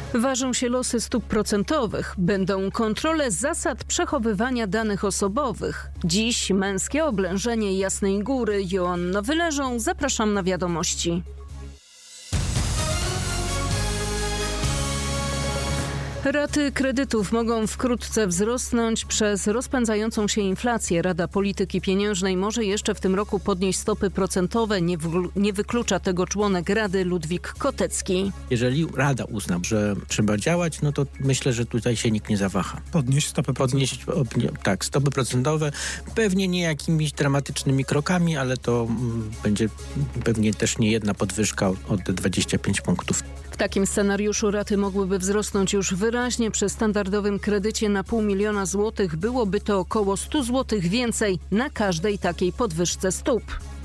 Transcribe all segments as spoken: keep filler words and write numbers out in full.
Ważą się losy stóp procentowych. Będą kontrole zasad przechowywania danych osobowych. Dziś męskie oblężenie Jasnej Góry. Joanna Wyleżą. Zapraszam na wiadomości. Raty kredytów mogą wkrótce wzrosnąć przez rozpędzającą się inflację. Rada Polityki Pieniężnej może jeszcze w tym roku podnieść stopy procentowe. Nie, w, nie wyklucza tego członek Rady Ludwik Kotecki. Jeżeli Rada uzna, że trzeba działać, no to myślę, że tutaj się nikt nie zawaha. Podnieść stopy procentowe. Podnieść, tak, stopy procentowe. Pewnie nie jakimiś dramatycznymi krokami, ale to mm, będzie pewnie też nie jedna podwyżka o te dwadzieścia pięć punktów. W takim scenariuszu raty mogłyby wzrosnąć już wyraźnie. Przy standardowym kredycie na pół miliona złotych byłoby to około sto złotych więcej na każdej takiej podwyżce stóp.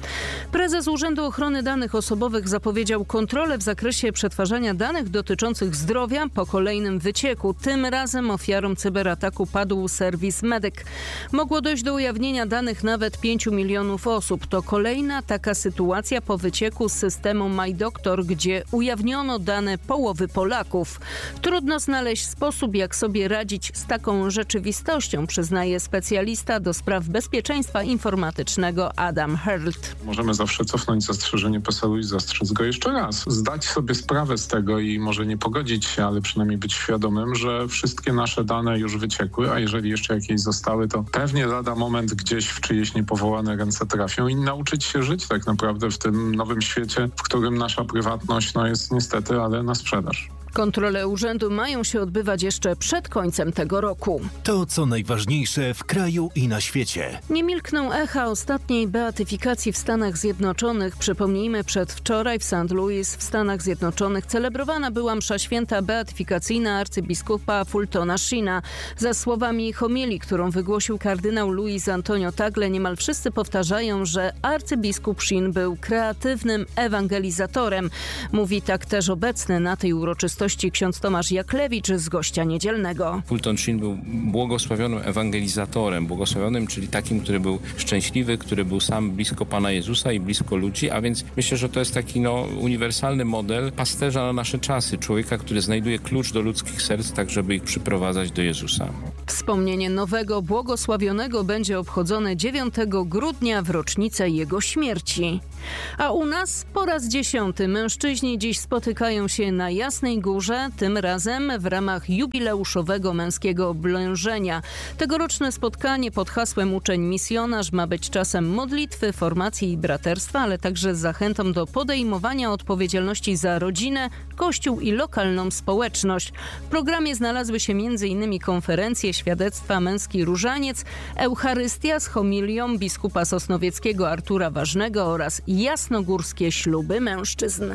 Prezes Urzędu Ochrony Danych Osobowych zapowiedział kontrolę w zakresie przetwarzania danych dotyczących zdrowia po kolejnym wycieku. Tym razem ofiarą cyberataku padł serwis Medek. Mogło dojść do ujawnienia danych nawet pięciu milionów osób. To kolejna taka sytuacja po wycieku z systemu MyDoctor, gdzie ujawniono dane połowy Polaków. Trudno znaleźć sposób, jak sobie radzić z taką rzeczywistością, przyznaje specjalista do spraw bezpieczeństwa informatycznego Adam Herlt. Możemy zawsze cofnąć zastrzeżenie P E S E L-u i zastrzec go jeszcze raz. Zdać sobie sprawę z tego i może nie pogodzić się, ale przynajmniej być świadomym, że wszystkie nasze dane już wyciekły, a jeżeli jeszcze jakieś zostały, to pewnie lada moment gdzieś w czyjeś niepowołane ręce trafią i nauczyć się żyć tak naprawdę w tym nowym świecie, w którym nasza prywatność no, jest niestety, ale na sprzedaż. Kontrole urzędu mają się odbywać jeszcze przed końcem tego roku. To, co najważniejsze w kraju i na świecie. Nie milkną echa ostatniej beatyfikacji w Stanach Zjednoczonych. Przypomnijmy, przedwczoraj w Saint Louis w Stanach Zjednoczonych celebrowana była msza święta beatyfikacyjna arcybiskupa Fultona Sheena. Za słowami homilii, którą wygłosił kardynał Luis Antonio Tagle, niemal wszyscy powtarzają, że arcybiskup Sheen był kreatywnym ewangelizatorem. Mówi tak też obecny na tej uroczystości ksiądz Tomasz Jaklewicz z Gościa Niedzielnego. Fulton Sheen był błogosławionym ewangelizatorem, błogosławionym, czyli takim, który był szczęśliwy, który był sam blisko Pana Jezusa i blisko ludzi, a więc myślę, że to jest taki no, uniwersalny model pasterza na nasze czasy, człowieka, który znajduje klucz do ludzkich serc, tak żeby ich przyprowadzać do Jezusa. Wspomnienie nowego błogosławionego będzie obchodzone dziewiątego grudnia w rocznicę jego śmierci. A u nas po raz dziesiąty mężczyźni dziś spotykają się na Jasnej Górze, tym razem w ramach jubileuszowego męskiego oblężenia. Tegoroczne spotkanie pod hasłem Uczeń Misjonarz ma być czasem modlitwy, formacji i braterstwa, ale także zachętą do podejmowania odpowiedzialności za rodzinę, Kościół i lokalną społeczność. W programie znalazły się między innymi konferencje, świadectwa, męski różaniec, Eucharystia z homilią biskupa sosnowieckiego Artura Ważnego oraz jasnogórskie śluby mężczyzn.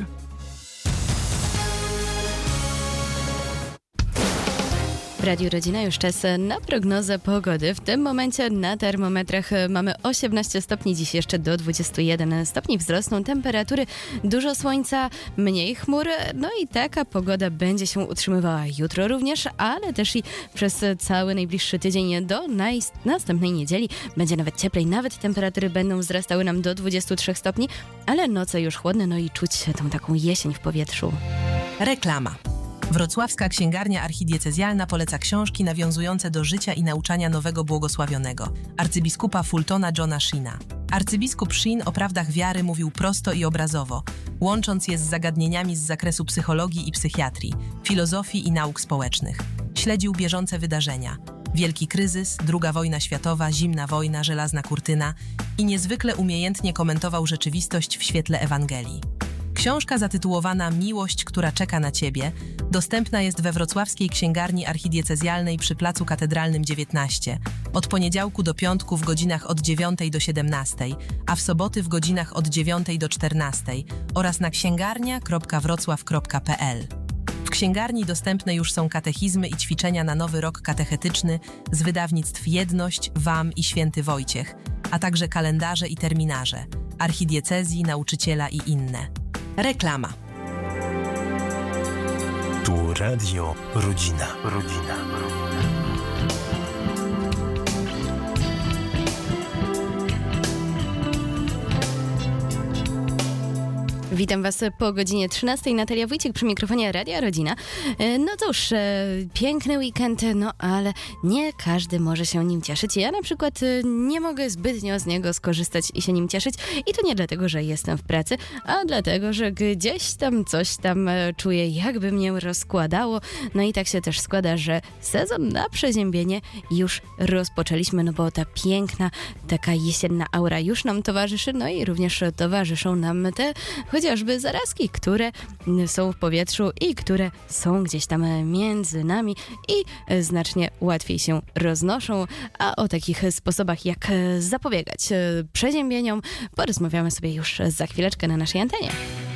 W Radiu Rodzina już czas na prognozę pogody. W tym momencie na termometrach mamy osiemnaście stopni, dziś jeszcze do dwudziestu jeden stopni wzrosną temperatury, dużo słońca, mniej chmur, no i taka pogoda będzie się utrzymywała jutro również, ale też i przez cały najbliższy tydzień do naj... następnej niedzieli. Będzie nawet cieplej, nawet temperatury będą wzrastały nam do dwudziestu trzech stopni, ale noce już chłodne, no i czuć tą taką jesień w powietrzu. Reklama. Wrocławska Księgarnia Archidiecezjalna poleca książki nawiązujące do życia i nauczania nowego błogosławionego, arcybiskupa Fultona Johna Sheena. Arcybiskup Sheen o prawdach wiary mówił prosto i obrazowo, łącząc je z zagadnieniami z zakresu psychologii i psychiatrii, filozofii i nauk społecznych. Śledził bieżące wydarzenia. Wielki kryzys, druga wojna światowa, zimna wojna, żelazna kurtyna i niezwykle umiejętnie komentował rzeczywistość w świetle Ewangelii. Książka zatytułowana Miłość, która czeka na Ciebie dostępna jest we Wrocławskiej Księgarni Archidiecezjalnej przy Placu Katedralnym dziewiętnaście od poniedziałku do piątku w godzinach od dziewiątej do siedemnastej, a w soboty w godzinach od dziewiątej do czternastej oraz na księgarnia kropka wrocław kropka p l. W księgarni dostępne już są katechizmy i ćwiczenia na nowy rok katechetyczny z wydawnictw Jedność, W A M i Święty Wojciech, a także kalendarze i terminarze, archidiecezji, nauczyciela i inne. Reklama. Tu Radio Rodzina. Rodzina. Witam Was po godzinie trzynastej. Natalia Wójcik przy mikrofonie Radia Rodzina. No cóż, piękny weekend, no ale nie każdy może się nim cieszyć. Ja na przykład nie mogę zbytnio z niego skorzystać i się nim cieszyć. I to nie dlatego, że jestem w pracy, a dlatego, że gdzieś tam coś tam czuję, jakby mnie rozkładało. No i tak się też składa, że sezon na przeziębienie już rozpoczęliśmy, no bo ta piękna, taka jesienna aura już nam towarzyszy, no i również towarzyszą nam te chociażby zarazki, które są w powietrzu i które są gdzieś tam między nami i znacznie łatwiej się roznoszą. A o takich sposobach, jak zapobiegać przeziębieniom, porozmawiamy sobie już za chwileczkę na naszej antenie.